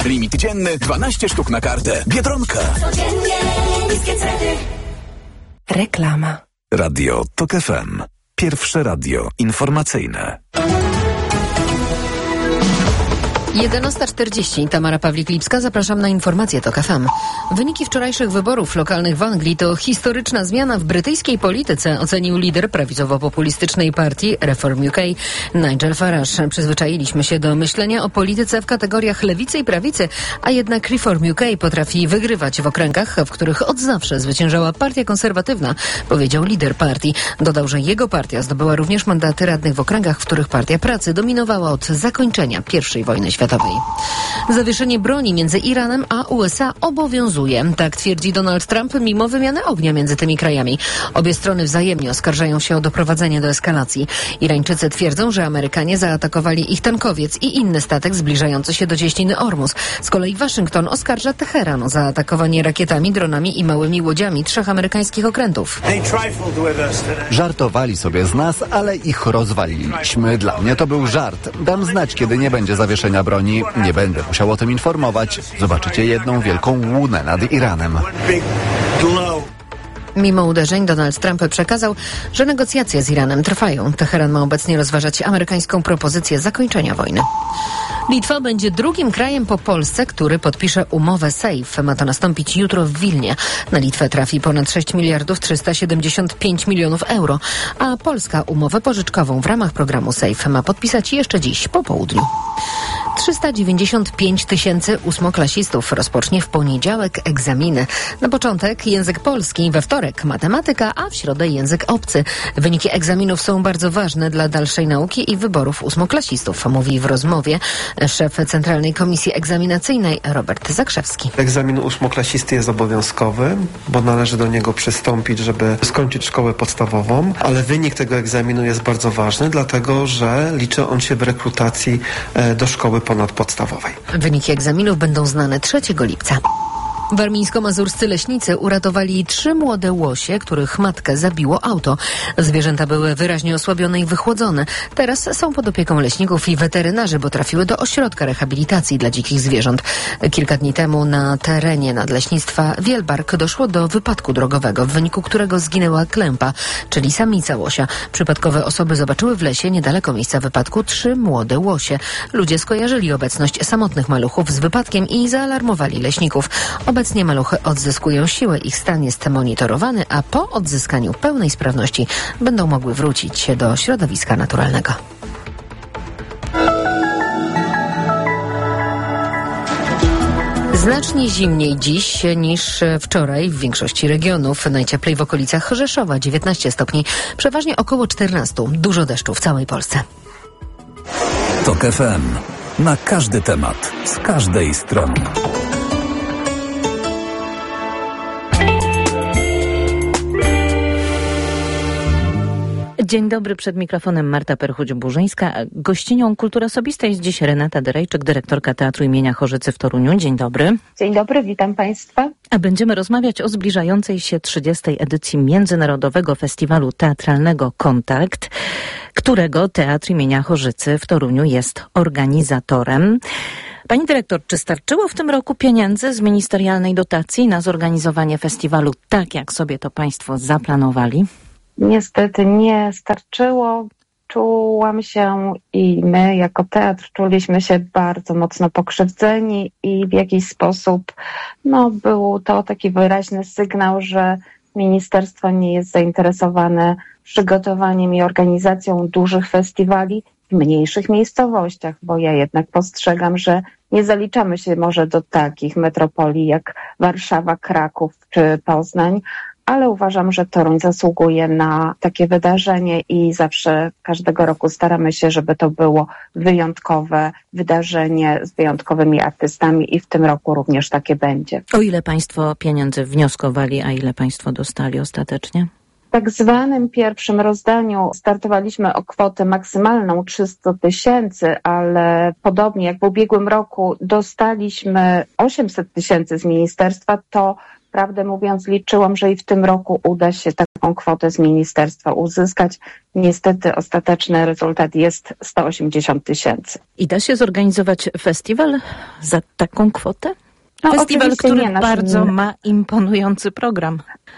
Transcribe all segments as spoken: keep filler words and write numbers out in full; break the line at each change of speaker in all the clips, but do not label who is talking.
Limit dzienny dwanaście sztuk na kartę. Biedronka.
Codziennie niskie ceny.
Reklama.
Radio Tok F M. Pierwsze radio informacyjne.
jedenasta czterdzieści. Tamara Pawlik-Lipska. Zapraszam na informacje Tok F M. Wyniki wczorajszych wyborów lokalnych w Anglii to historyczna zmiana w brytyjskiej polityce, ocenił lider prawicowo-populistycznej partii Reform U K, Nigel Farage. Przyzwyczailiśmy się do myślenia o polityce w kategoriach lewicy i prawicy, a jednak Reform U K potrafi wygrywać w okręgach, w których od zawsze zwyciężała partia konserwatywna, powiedział lider partii. Dodał, że jego partia zdobyła również mandaty radnych w okręgach, w których Partia Pracy dominowała od zakończenia pierwszej wojny światowej. Zawieszenie broni między Iranem a U S A obowiązuje. Tak twierdzi Donald Trump mimo wymiany ognia między tymi krajami. Obie strony wzajemnie oskarżają się o doprowadzenie do eskalacji. Irańczycy twierdzą, że Amerykanie zaatakowali ich tankowiec i inny statek zbliżający się do cieśniny Ormus. Z kolei Waszyngton oskarża Teheran o zaatakowanie rakietami, dronami i małymi łodziami trzech amerykańskich okrętów.
Żartowali sobie z nas, ale ich rozwaliliśmy. Dla mnie to był żart. Dam znać, kiedy nie będzie zawieszenia broni. Nie będę musiał o tym informować. Zobaczycie jedną wielką łunę nad Iranem.
Mimo uderzeń Donald Trump przekazał, że negocjacje z Iranem trwają. Teheran ma obecnie rozważać amerykańską propozycję zakończenia wojny. Litwa będzie drugim krajem po Polsce, który podpisze umowę SAFE. Ma to nastąpić jutro w Wilnie. Na Litwę trafi ponad sześć miliardów trzysta siedemdziesiąt pięć milionów euro, a Polska umowę pożyczkową w ramach programu SAFE ma podpisać jeszcze dziś po południu. trzysta dziewięćdziesiąt pięć tysięcy ósmoklasistów rozpocznie w poniedziałek egzaminy. Na początek język polski, we wtorek matematyka, a w środę język obcy. Wyniki egzaminów są bardzo ważne dla dalszej nauki i wyborów ósmoklasistów, mówi w rozmowie szef Centralnej Komisji Egzaminacyjnej Robert Zakrzewski.
Egzamin ósmoklasisty jest obowiązkowy, bo należy do niego przystąpić, żeby skończyć szkołę podstawową, ale wynik tego egzaminu jest bardzo ważny, dlatego że liczy on się w rekrutacji do szkoły ponadpodstawowej.
Wyniki egzaminów będą znane trzeciego lipca. Warmińsko-mazurscy leśnicy uratowali trzy młode łosie, których matkę zabiło auto. Zwierzęta były wyraźnie osłabione i wychłodzone. Teraz są pod opieką leśników i weterynarzy, bo trafiły do ośrodka rehabilitacji dla dzikich zwierząt. Kilka dni temu na terenie nadleśnictwa Wielbark doszło do wypadku drogowego, w wyniku którego zginęła klępa, czyli samica łosia. Przypadkowe osoby zobaczyły w lesie niedaleko miejsca wypadku trzy młode łosie. Ludzie skojarzyli obecność samotnych maluchów z wypadkiem i zaalarmowali leśników. Obecnie maluchy odzyskują siłę, ich stan jest monitorowany, a po odzyskaniu pełnej sprawności będą mogły wrócić do środowiska naturalnego. Znacznie zimniej dziś niż wczoraj w większości regionów. Najcieplej w okolicach Rzeszowa, dziewiętnaście stopni, przeważnie około czternaście. Dużo deszczu w całej Polsce.
Tok F M. Na każdy temat, z każdej strony.
Dzień dobry, przed mikrofonem Marta Perchuć-Burzyńska. Gościnią Kultury Osobistej jest dziś Renata Derejczyk, dyrektorka Teatru imienia Chorzycy w Toruniu. Dzień dobry.
Dzień dobry, witam Państwa.
A będziemy rozmawiać o zbliżającej się trzydziestej edycji Międzynarodowego Festiwalu Teatralnego Kontakt, którego Teatr imienia Chorzycy w Toruniu jest organizatorem. Pani dyrektor, czy starczyło w tym roku pieniędzy z ministerialnej dotacji na zorganizowanie festiwalu tak, jak sobie to Państwo zaplanowali?
Niestety nie starczyło. Czułam się i my jako teatr czuliśmy się bardzo mocno pokrzywdzeni i w jakiś sposób no, był to taki wyraźny sygnał, że ministerstwo nie jest zainteresowane przygotowaniem i organizacją dużych festiwali w mniejszych miejscowościach, bo ja jednak postrzegam, że nie zaliczamy się może do takich metropolii jak Warszawa, Kraków czy Poznań, ale uważam, że Toruń zasługuje na takie wydarzenie i zawsze każdego roku staramy się, żeby to było wyjątkowe wydarzenie z wyjątkowymi artystami i w tym roku również takie będzie.
O ile Państwo pieniędzy wnioskowali, a ile Państwo dostali ostatecznie?
W tak zwanym pierwszym rozdaniu startowaliśmy o kwotę maksymalną trzysta tysięcy, ale podobnie jak w ubiegłym roku dostaliśmy osiemset tysięcy z ministerstwa, to prawdę mówiąc liczyłam, że i w tym roku uda się taką taką kwotę z ministerstwa uzyskać. Niestety ostateczny rezultat jest sto osiemdziesiąt tysięcy.
I da się zorganizować festiwal za taką kwotę?
No,
Festiwal, który
nie, naszym...
bardzo ma imponujący program.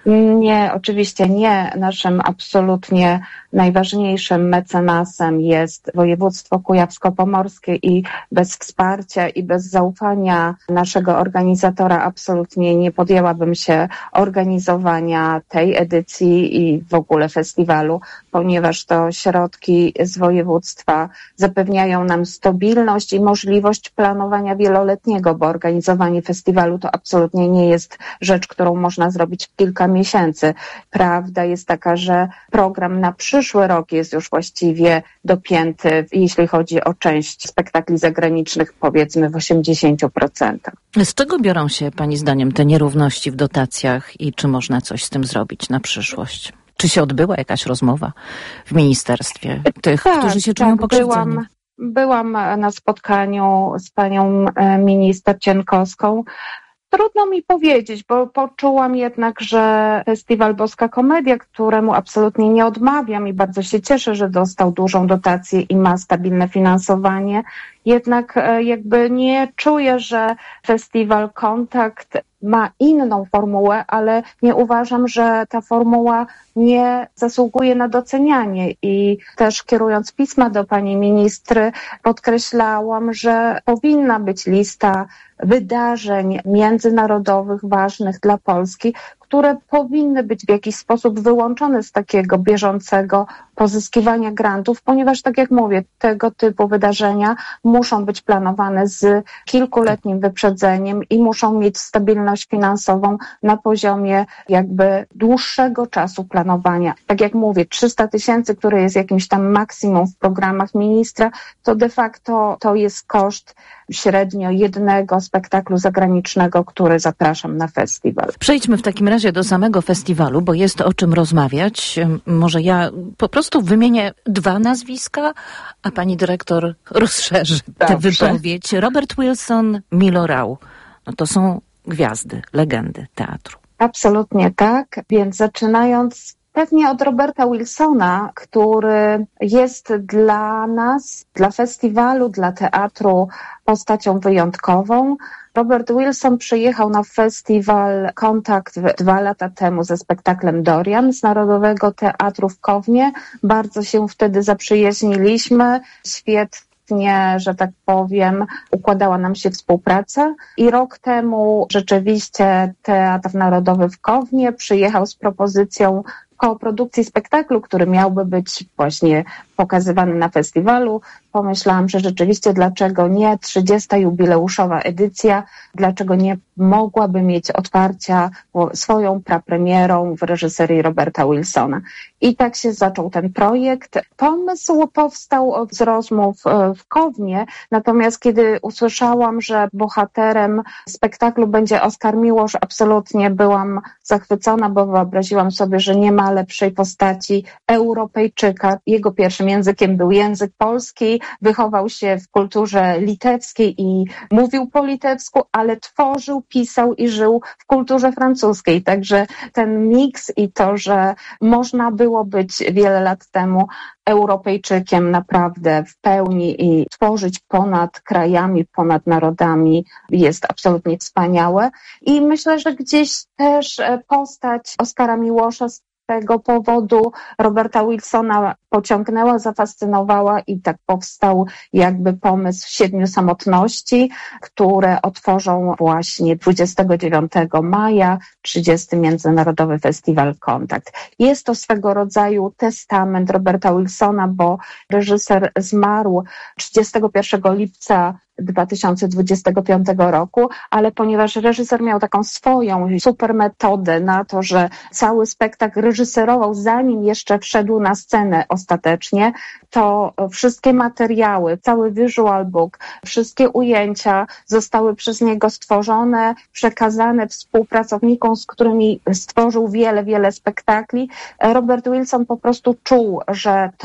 Nie, oczywiście nie. Naszym absolutnie najważniejszym mecenasem jest województwo kujawsko-pomorskie i bez wsparcia i bez zaufania naszego organizatora absolutnie nie podjęłabym się organizowania tej edycji i w ogóle festiwalu, ponieważ to środki z województwa zapewniają nam stabilność i możliwość planowania wieloletniego, bo organizowanie festiwalu to absolutnie nie jest rzecz, którą można zrobić w kilka miesięcy. Prawda jest taka, że program na przyszły rok jest już właściwie dopięty, jeśli chodzi o część spektakli zagranicznych, powiedzmy w osiemdziesiąt procent.
Z czego biorą się Pani zdaniem te nierówności w dotacjach i czy można coś z tym zrobić na przyszłość? Czy się odbyła jakaś rozmowa w ministerstwie tych,
tak,
którzy się czują
tak,
pokrzywdzeni?
Byłam, byłam na spotkaniu z panią minister Cienkowską. Trudno mi powiedzieć, bo poczułam jednak, że Festiwal Boska Komedia, któremu absolutnie nie odmawiam i bardzo się cieszę, że dostał dużą dotację i ma stabilne finansowanie, jednak jakby nie czuję, że Festiwal Kontakt ma inną formułę, ale nie uważam, że ta formuła nie zasługuje na docenianie i też kierując pisma do pani ministry podkreślałam, że powinna być lista wydarzeń międzynarodowych ważnych dla Polski, które powinny być w jakiś sposób wyłączone z takiego bieżącego pozyskiwania grantów, ponieważ tak jak mówię, tego typu wydarzenia muszą być planowane z kilkuletnim wyprzedzeniem i muszą mieć stabilność finansową na poziomie jakby dłuższego czasu planowania. Tak jak mówię, trzysta tysięcy, które jest jakimś tam maksimum w programach ministra, to de facto to jest koszt średnio jednego spektaklu zagranicznego, który zapraszam na festiwal.
Przejdźmy w takim razie do samego festiwalu, bo jest o czym rozmawiać. Może ja po prostu wymienię dwa nazwiska, a pani dyrektor rozszerzy tę wypowiedź. Robert Wilson, Milo Rau. No to są gwiazdy, legendy teatru.
Absolutnie tak, więc zaczynając pewnie od Roberta Wilsona, który jest dla nas, dla festiwalu, dla teatru postacią wyjątkową. Robert Wilson przyjechał na festiwal Kontakt dwa lata temu ze spektaklem Dorian z Narodowego Teatru w Kownie. Bardzo się wtedy zaprzyjaźniliśmy. Świetnie, że tak powiem, układała nam się współpraca i rok temu rzeczywiście Teatr Narodowy w Kownie przyjechał z propozycją koprodukcji spektaklu, który miałby być właśnie pokazywany na festiwalu. Pomyślałam, że rzeczywiście dlaczego nie trzydziesta jubileuszowa edycja, dlaczego nie mogłaby mieć otwarcia swoją prapremierą w reżyserii Roberta Wilsona. I tak się zaczął ten projekt. Pomysł powstał z rozmów w Kownie, natomiast kiedy usłyszałam, że bohaterem spektaklu będzie Oskar Miłosz, absolutnie byłam zachwycona, bo wyobraziłam sobie, że nie ma lepszej postaci Europejczyka. Jego pierwszym językiem był język polski, wychował się w kulturze litewskiej i mówił po litewsku, ale tworzył, pisał i żył w kulturze francuskiej. Także ten miks i to, że można było być wiele lat temu Europejczykiem naprawdę w pełni i tworzyć ponad krajami, ponad narodami jest absolutnie wspaniałe. I myślę, że gdzieś też postać Oskara Miłosza z tego powodu Roberta Wilsona pociągnęła, zafascynowała i tak powstał jakby pomysł Siedmiu Samotności, które otworzą właśnie dwudziestego dziewiątego maja trzydziesty Międzynarodowy Festiwal Kontakt. Jest to swego rodzaju testament Roberta Wilsona, bo reżyser zmarł trzydziestego pierwszego lipca dwa tysiące dwudziestego piątego roku, ale ponieważ reżyser miał taką swoją super metodę na to, że cały spektakl reżyserował zanim jeszcze wszedł na scenę ostatecznie, to wszystkie materiały, cały visual book, wszystkie ujęcia zostały przez niego stworzone, przekazane współpracownikom, z którymi stworzył wiele, wiele spektakli. Robert Wilson po prostu czuł, że to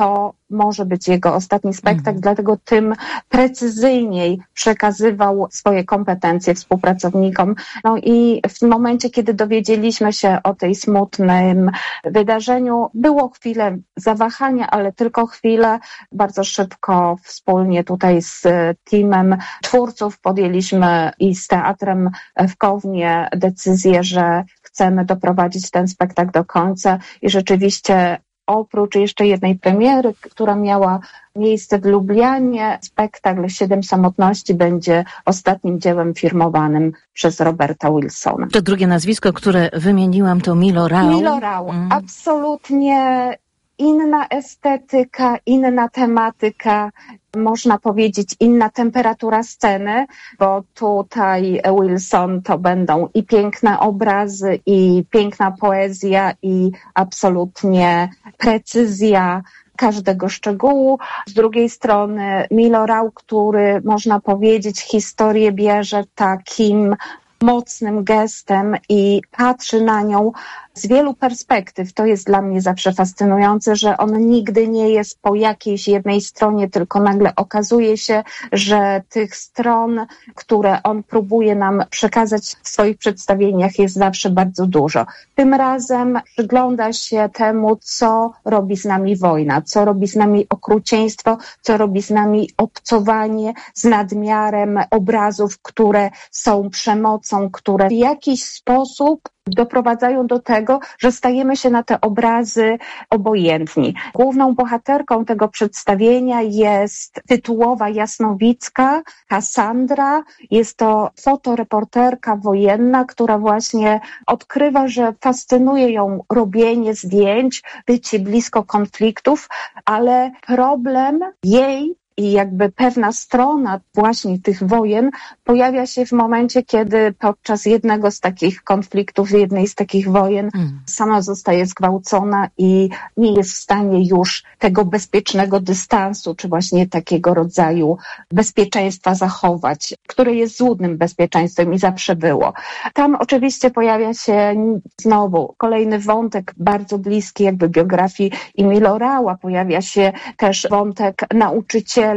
może być jego ostatni spektakl,
Mhm.
dlatego tym precyzyjniej przekazywał swoje kompetencje współpracownikom. No i w momencie, kiedy dowiedzieliśmy się o tej smutnym wydarzeniu, było chwilę zawahania, ale tylko chwilę. Bardzo szybko wspólnie tutaj z teamem twórców podjęliśmy i z Teatrem w Kownie decyzję, że chcemy doprowadzić ten spektakl do końca i rzeczywiście oprócz jeszcze jednej premiery, która miała miejsce w Lublianie, spektakl Siedem samotności będzie ostatnim dziełem firmowanym przez Roberta Wilsona.
To drugie nazwisko, które wymieniłam, to Milo Rau.
Milo Rau,
Mm.
absolutnie inna estetyka, inna tematyka, można powiedzieć inna temperatura sceny, bo tutaj Wilson to będą i piękne obrazy, i piękna poezja, i absolutnie precyzja każdego szczegółu. Z drugiej strony Milo Rau, który można powiedzieć historię bierze takim mocnym gestem i patrzy na nią z wielu perspektyw. To jest dla mnie zawsze fascynujące, że on nigdy nie jest po jakiejś jednej stronie, tylko nagle okazuje się, że tych stron, które on próbuje nam przekazać w swoich przedstawieniach, jest zawsze bardzo dużo. Tym razem przygląda się temu, co robi z nami wojna, co robi z nami okrucieństwo, co robi z nami obcowanie z nadmiarem obrazów, które są przemocą, które w jakiś sposób doprowadzają do tego, że stajemy się na te obrazy obojętni. Główną bohaterką tego przedstawienia jest tytułowa jasnowicka Kassandra. Jest to fotoreporterka wojenna, która właśnie odkrywa, że fascynuje ją robienie zdjęć, bycie blisko konfliktów, ale problem jej i jakby pewna strona właśnie tych wojen pojawia się w momencie, kiedy podczas jednego z takich konfliktów, jednej z takich wojen mm. sama zostaje zgwałcona i nie jest w stanie już tego bezpiecznego dystansu, czy właśnie takiego rodzaju bezpieczeństwa zachować, które jest złudnym bezpieczeństwem i zawsze było. Tam oczywiście pojawia się znowu kolejny wątek bardzo bliski jakby biografii Milo Raua. Pojawia się też wątek nauczyciela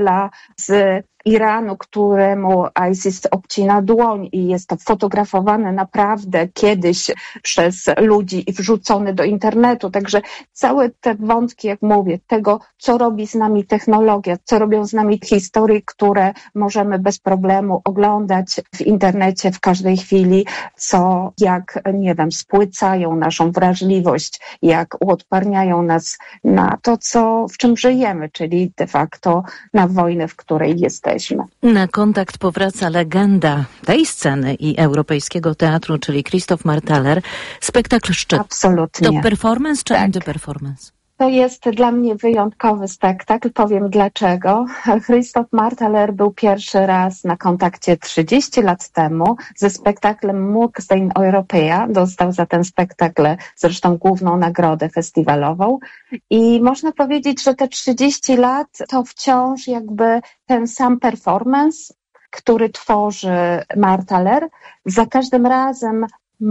z Iranu, któremu ISIS obcina dłoń i jest to fotografowane naprawdę kiedyś przez ludzi i wrzucone do internetu. Także całe te wątki, jak mówię, tego, co robi z nami technologia, co robią z nami historie, które możemy bez problemu oglądać w internecie w każdej chwili, co jak, nie wiem, spłycają naszą wrażliwość, jak uodparniają nas na to, co, w czym żyjemy, czyli de facto na wojnę, w której jesteśmy.
Na kontakt powraca legenda tej sceny i europejskiego teatru, czyli Christoph Marthaler. Spektakl Szczyt.
Absolutnie.
To performance czy
tak.
antyperformance?
To jest dla mnie wyjątkowy spektakl. Powiem dlaczego. Christoph Marthaler był pierwszy raz na kontakcie trzydzieści lat temu ze spektaklem Mux in Europea. Dostał za ten spektakl zresztą główną nagrodę festiwalową. I można powiedzieć, że te trzydzieści lat to wciąż jakby ten sam performance, który tworzy Marthaler. Za każdym razem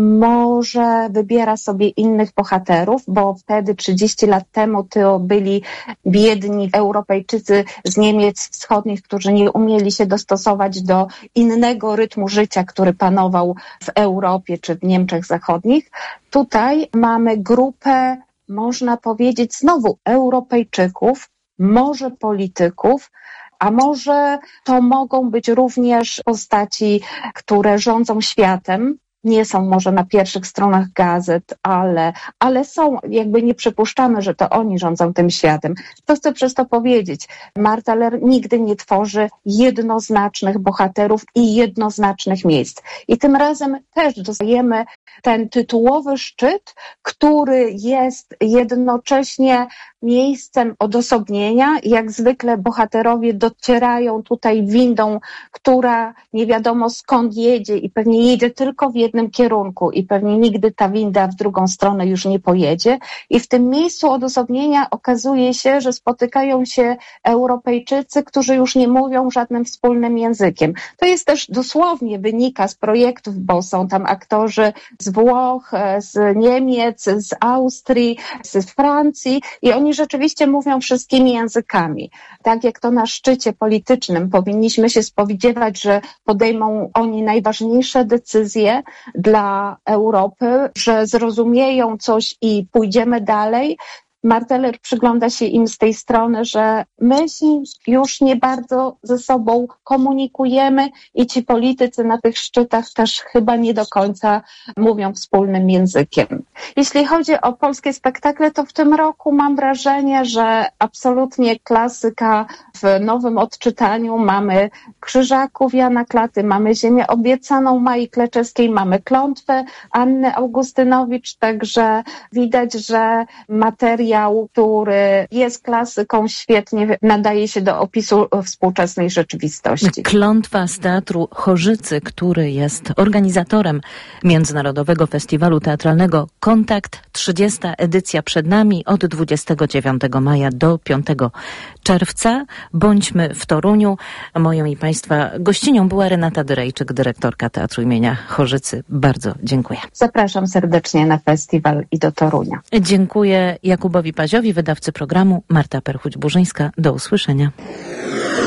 może wybiera sobie innych bohaterów, bo wtedy trzydzieści lat temu to byli biedni Europejczycy z Niemiec Wschodnich, którzy nie umieli się dostosować do innego rytmu życia, który panował w Europie czy w Niemczech Zachodnich. Tutaj mamy grupę, można powiedzieć, znowu Europejczyków, może polityków, a może to mogą być również postaci, które rządzą światem. Nie są może na pierwszych stronach gazet, ale, ale są, jakby nie przypuszczamy, że to oni rządzą tym światem. To chcę przez to powiedzieć. Marthaler nigdy nie tworzy jednoznacznych bohaterów i jednoznacznych miejsc. I tym razem też dostajemy ten tytułowy szczyt, który jest jednocześnie miejscem odosobnienia. Jak zwykle bohaterowie docierają tutaj windą, która nie wiadomo skąd jedzie i pewnie jedzie tylko w jednym jednym kierunku i pewnie nigdy ta winda w drugą stronę już nie pojedzie. I w tym miejscu odosobnienia okazuje się, że spotykają się Europejczycy, którzy już nie mówią żadnym wspólnym językiem. To jest też dosłownie wynika z projektów, bo są tam aktorzy z Włoch, z Niemiec, z Austrii, z Francji i oni rzeczywiście mówią wszystkimi językami. Tak jak to na szczycie politycznym powinniśmy się spodziewać, że podejmą oni najważniejsze decyzje dla Europy, że zrozumieją coś i pójdziemy dalej. Marteller przygląda się im z tej strony, że my się już nie bardzo ze sobą komunikujemy i ci politycy na tych szczytach też chyba nie do końca mówią wspólnym językiem. Jeśli chodzi o polskie spektakle, to w tym roku mam wrażenie, że absolutnie klasyka w nowym odczytaniu. Mamy Krzyżaków Jana Klaty, mamy Ziemię obiecaną Mai Kleczewskiej, mamy Klątwę Anny Augustynowicz, także widać, że materiał, który jest klasyką, świetnie nadaje się do opisu współczesnej rzeczywistości.
Klątwa z Teatru Chorzycy, który jest organizatorem Międzynarodowego Festiwalu Teatralnego Kontakt. trzydziesta edycja przed nami od dwudziestego dziewiątego maja do piątego czerwca. Bądźmy w Toruniu. Moją i Państwa gościnią była Renata Dyrejczyk, dyrektorka Teatru imienia Chorzycy. Bardzo dziękuję.
Zapraszam serdecznie na festiwal i do Torunia.
Dziękuję Jakubowi Paziowi, wydawcy programu. Marta Perchuć-Burzyńska. Do usłyszenia.